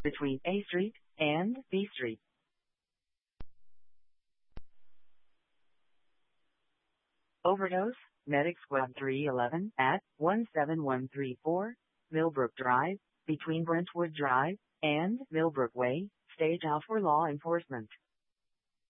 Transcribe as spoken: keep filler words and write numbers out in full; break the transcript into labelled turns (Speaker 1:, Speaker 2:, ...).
Speaker 1: between A Street and B Street. Overdose, Medic Squad three eleven at one seven one three four, Millbrook Drive, between Brentwood Drive and Millbrook Way, stage out for law enforcement.